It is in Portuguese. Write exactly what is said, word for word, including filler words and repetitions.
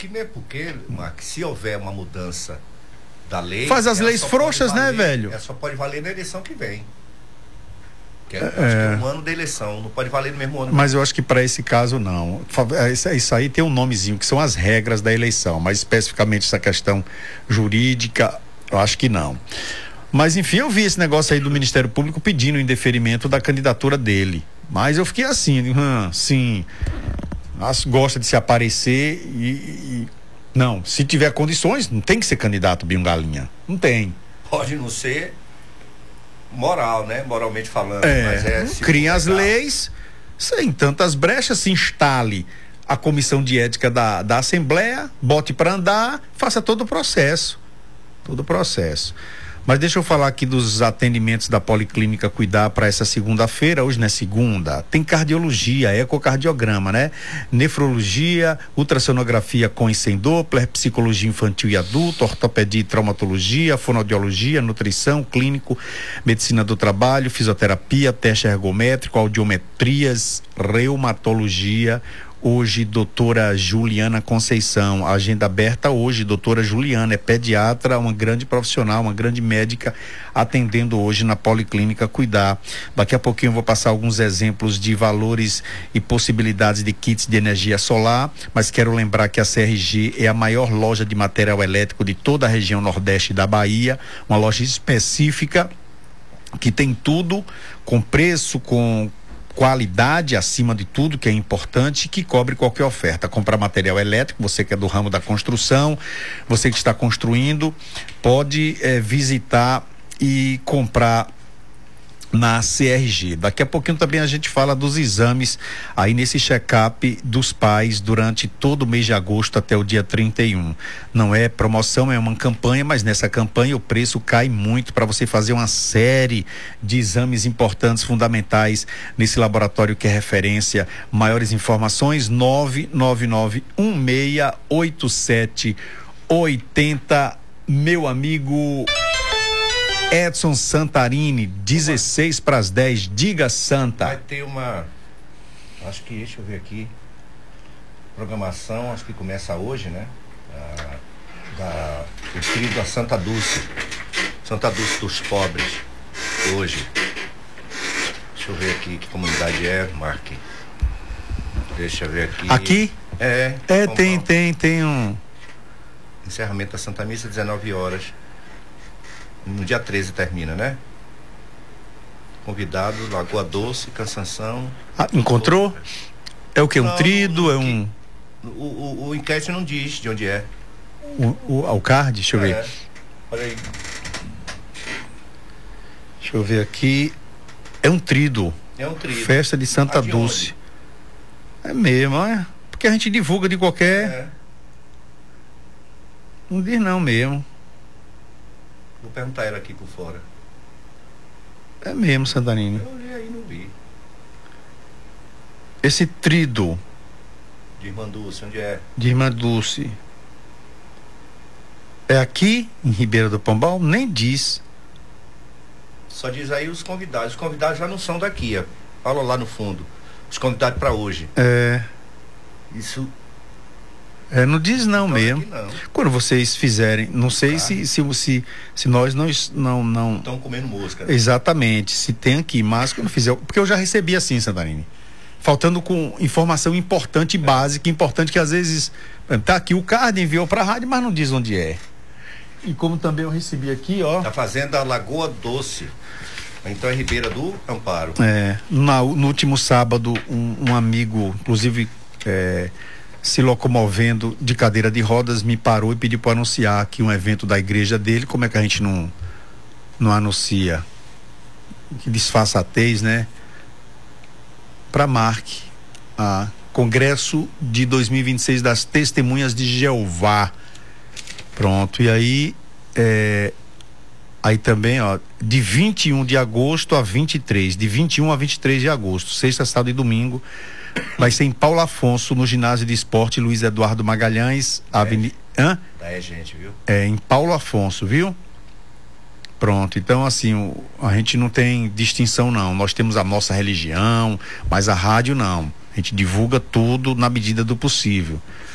que mesmo porque, Mark, se houver uma mudança da lei... Faz as leis frouxas, valer, né, velho? Ela só pode valer na eleição que vem. Que é, é, acho que é um ano da eleição, não pode valer no mesmo ano. Mas eu acho que para esse caso não. Isso aí tem um nomezinho, que são as regras da eleição, mas especificamente essa questão jurídica, eu acho que não. Mas enfim, eu vi esse negócio aí do Ministério Público pedindo o indeferimento da candidatura dele. Mas eu fiquei assim, hum, sim, gosta de se aparecer e, e... Não, se tiver condições, não tem que ser candidato Binho Galinha. Não tem. Pode não ser moral, né? Moralmente falando. É, mas é criem as leis, sem tantas brechas, se instale a comissão de ética da, da Assembleia, bote para andar, faça todo o processo. Todo o processo. Mas deixa eu falar aqui dos atendimentos da Policlínica Cuidar para essa segunda-feira. Hoje não é segunda, tem cardiologia, ecocardiograma, né? Nefrologia, ultrassonografia com e sem Doppler, psicologia infantil e adulto, ortopedia e traumatologia, fonoaudiologia, nutrição, clínico, medicina do trabalho, fisioterapia, teste ergométrico, audiometrias, reumatologia. Hoje, doutora Juliana Conceição, agenda aberta hoje, doutora Juliana, é pediatra, uma grande profissional, uma grande médica, atendendo hoje na Policlínica Cuidar. Daqui a pouquinho eu vou passar alguns exemplos de valores e possibilidades de kits de energia solar, mas quero lembrar que a C R G é a maior loja de material elétrico de toda a região nordeste da Bahia, uma loja específica que tem tudo, com preço, com qualidade acima de tudo, que é importante, que cobre qualquer oferta. Comprar material elétrico, você que é do ramo da construção, você que está construindo, pode eh, visitar e comprar na C R G. Daqui a pouquinho também a gente fala dos exames aí nesse check-up dos pais durante todo o mês de agosto até o dia trinta e um. Não é promoção, é uma campanha, mas nessa campanha o preço cai muito para você fazer uma série de exames importantes, fundamentais nesse laboratório que é referência. Maiores informações nove nove nove um seis oito sete oito zero. Meu amigo Edson Santarini, dezesseis para as dez, diga Santa. Vai ter uma, acho que, deixa eu ver aqui, programação, acho que começa hoje, né? Ah, da, o trio da Santa Dulce, Santa Dulce dos Pobres, hoje. Deixa eu ver aqui que comunidade é, Marque. Deixa eu ver aqui. Aqui? É. É, tem, tem, tem um... Encerramento da Santa Missa, dezenove horas. No dia treze termina, né? Convidado, Lagoa Doce, Cansanção. Ah, encontrou? É o que? Um não, trido? não, é um... O, o, o enquete não diz de onde é. O, o, o card? Deixa eu é. ver. Olha aí. Deixa eu ver aqui. É um trido. É um trido. Festa de Santa ah, de Dulce. Onde? É mesmo, é? Porque a gente divulga de qualquer... É. Não diz não mesmo. Vou perguntar ela aqui por fora. É mesmo, Santarini. Eu olhei aí, não vi. Esse trido de Irmã Dulce, onde é? De Irmã Dulce. É aqui, em Ribeira do Pombal? Nem diz. Só diz aí os convidados. Os convidados já não são daqui, ó. Olha lá no fundo. Os convidados para hoje. É. Isso... É, não diz não, não mesmo. Não. Quando vocês fizerem, não sei ah. se, se, se, se nós não não não estão comendo mosca. Né? Exatamente, se tem aqui, mas quando fizer, porque eu já recebi assim, Santarini, faltando com informação importante, é. básica, importante que às vezes tá aqui o card enviou para a rádio, mas não diz onde é. E como também eu recebi aqui, ó. Tá fazendo a Lagoa Doce. Então é Ribeira do Amparo. É, na, no último sábado um, um amigo, inclusive é, se locomovendo de cadeira de rodas, me parou e pediu para anunciar aqui um evento da igreja dele. Como é que a gente não não anuncia? Que disfarçatez, né? Para Marque, a Congresso de dois mil e vinte e seis das Testemunhas de Jeová. Pronto, e aí é, aí também, ó, de vinte e um de agosto a vinte e três, de vinte e um a vinte e três de agosto, sexta, sábado e domingo. Vai ser em Paulo Afonso, no ginásio de esporte Luiz Eduardo Magalhães, é. Avenida. Hã? É, gente, viu? É, em Paulo Afonso, viu? Pronto, então assim, o, a gente não tem distinção não. Nós temos a nossa religião, mas a rádio não. A gente divulga tudo na medida do possível.